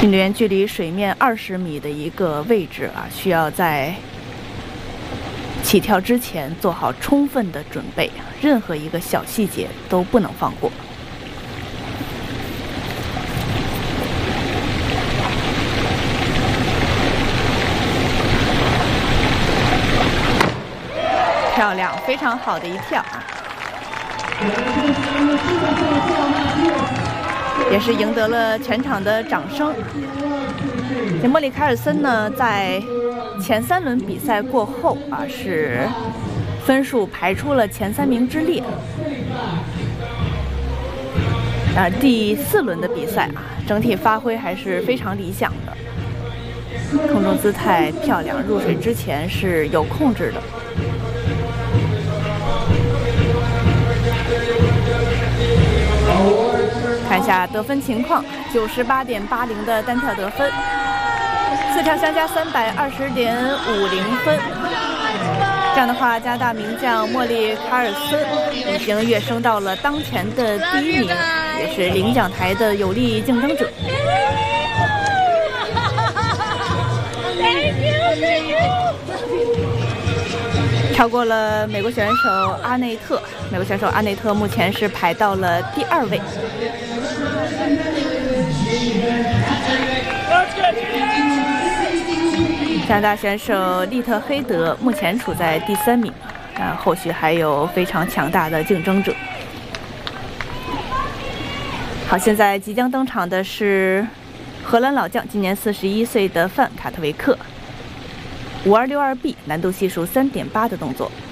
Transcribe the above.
运动员距离水面20米的一个位置啊，需要在起跳之前做好充分的准备，任何一个小细节都不能放过。漂亮，非常好的一跳，也是赢得了全场的掌声。这莫里·凯尔森呢，在前3轮比赛过后啊，是分数排出了前3名之列。第4轮的比赛啊，整体发挥还是非常理想的，空中姿态漂亮，入水之前是有控制的。看一下得分情况，98.80的单跳得分，4跳相加320.50分。这样的话，加拿大名将莫里·凯尔森已经跃升到了当前的第1名，也是领奖台的有力竞争者。超过了美国选手阿内特，美国选手阿内特目前是排到了第2位。加拿大选手利特黑德目前处在第3名，后续还有非常强大的竞争者。好，现在即将登场的是荷兰老将，今年41岁的范卡特维克，5262B 难度系数3.8的动作。